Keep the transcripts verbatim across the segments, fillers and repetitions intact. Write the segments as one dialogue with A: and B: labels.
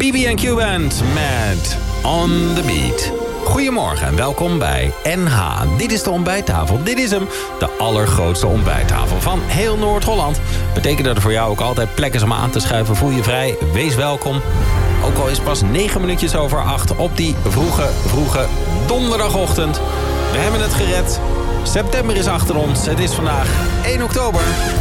A: B B en Q Band met On The Beat. Goedemorgen en welkom bij N H. Dit is de ontbijttafel. Dit is hem, de allergrootste ontbijttafel van heel Noord-Holland. Betekent dat er voor jou ook altijd plek is om aan te schuiven. Voel je vrij, wees welkom. Ook al is het pas negen minuutjes over acht op die vroege, vroege donderdagochtend. We hebben het gered. September is achter ons. Het is vandaag één oktober.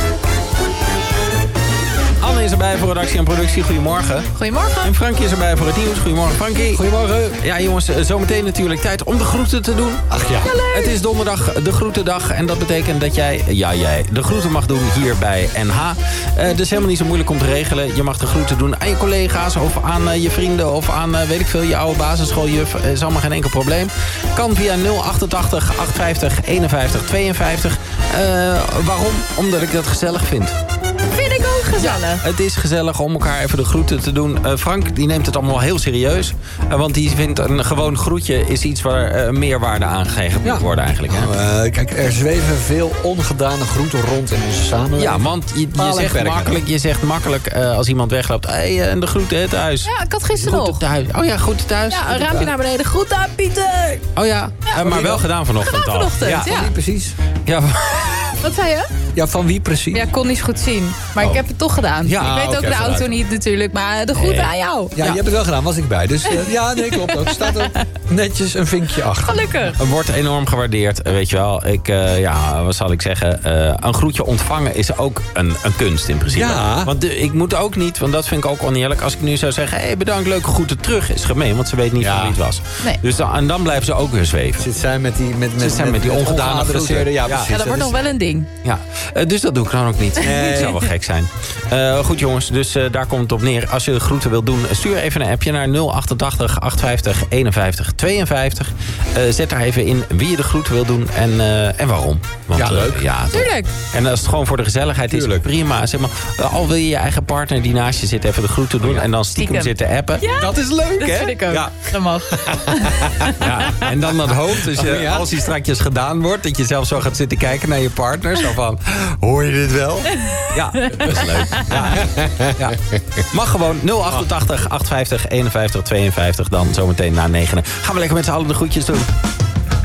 A: Anne is erbij voor redactie en productie. Goedemorgen.
B: Goedemorgen.
A: En Frankie is erbij voor het nieuws. Goedemorgen, Frankie.
C: Goedemorgen.
A: Ja, jongens, zometeen natuurlijk tijd om de groeten te doen.
C: Ach ja.
A: Het is donderdag de groetendag. En dat betekent dat jij, ja jij, de groeten mag doen hier bij N H. Uh, het is helemaal niet zo moeilijk om te regelen. Je mag de groeten doen aan je collega's of aan uh, je vrienden of aan, uh, weet ik veel, je oude basisschooljuf. Uh, is allemaal geen enkel probleem. Kan via nul achtentachtig achtenzestig eenenvijftig tweeënvijftig. Uh, waarom? Omdat ik dat gezellig vind.
B: Vind ik ook gezellig.
A: Ja, het is gezellig om elkaar even de groeten te doen. Uh, Frank die neemt het allemaal heel serieus. Uh, want die vindt een gewoon groetje is iets waar uh, meerwaarde aan gegeven moet ja. worden eigenlijk. Hè?
C: Nou, uh, kijk, er zweven veel ongedane groeten rond in onze samenleving.
A: Ja, want je, je, zegt, makkelijk, je zegt makkelijk uh, als iemand wegloopt. Hé, hey, en de groeten hè, thuis.
B: Ja, ik had gisteren nog.
A: Thuis. Oh ja, groeten thuis.
B: Ja, een raampje naar beneden. Groeten aan Pieter.
A: Oh ja, ja uh, maar wel gedaan vanochtend
B: gedaan
A: al.
B: vanochtend,
A: ja.
B: ja.
C: Van wie precies?
A: Ja.
B: Wat zei je?
C: Ja, van wie precies?
B: Ja, ik kon niet zo goed zien. Maar
C: oh.
B: ik heb het toch gedaan.
A: Ja,
B: ik weet
C: okay,
B: ook de auto niet natuurlijk. Maar de groeten nee. aan jou.
C: Ja, ja, je hebt het wel gedaan, was ik bij. Dus uh, ja, nee, klopt ook. Er staat ook netjes een vinkje achter.
B: Gelukkig.
A: Het wordt enorm gewaardeerd, weet je wel. Ik, uh, ja, wat zal ik zeggen? Uh, een groetje ontvangen is ook een, een kunst in principe.
C: Ja.
A: Want de, ik moet ook niet, want dat vind ik ook oneerlijk. Als ik nu zou zeggen, hé, hey, bedankt, leuke groeten terug. Is gemeen, want ze weet niet ja. van wie het was.
B: Nee.
A: Dus dan, en dan blijven ze ook weer zweven.
C: Zit zij met die, met, met,
A: zijn met, met die ongedane groeten.
C: Ja,
A: ja.
B: ja, dat wordt nog wel een ding.
A: Ja, uh, dus dat doe ik dan ook niet.
C: Nee.
A: Het zou wel gek zijn. Uh, goed jongens, dus uh, daar komt het op neer. Als je de groeten wilt doen, stuur even een appje naar nul achtentachtig achtenzestig eenenvijftig tweeënvijftig. Uh, zet daar even in wie je de groeten wil doen en, uh, en waarom. Want,
C: ja, leuk.
A: Uh, ja,
B: tuurlijk.
A: En als het gewoon voor de gezelligheid
C: tuurlijk.
A: is, prima. Zeg maar, uh, al wil je je eigen partner die naast je zit even de groeten doen...
C: Ja.
A: en dan stiekem, stiekem. zitten appen.
B: Ja,
A: dat is leuk,
B: dat
A: hè?
B: Dat vind ik ook. Ja. Dat mag.
A: Ja. En dan dat hoofd, dus je, oh, ja. als die strakjes gedaan wordt... dat je zelf zo gaat zitten kijken naar je partner. Zo van, hoor je dit wel? Ja, dat is leuk. Ja. Ja. Mag gewoon nul achtentachtig achtenzestig eenenvijftig tweeënvijftig. Dan zometeen na negenen. Gaan we lekker met z'n allen de groetjes doen.